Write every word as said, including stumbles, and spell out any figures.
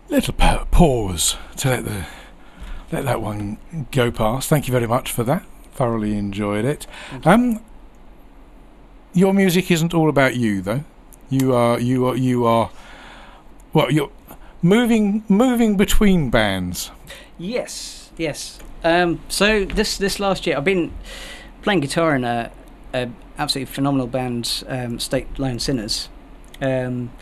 little pa- pause to let the let that one go past. Thank you very much for that. Thoroughly enjoyed it. Um, your music isn't all about you, though. You are you are you are well. You're moving moving between bands. Yes, yes. Um, so this this last year, I've been playing guitar in a, a absolutely phenomenal band, um, State Lone Sinners. Um,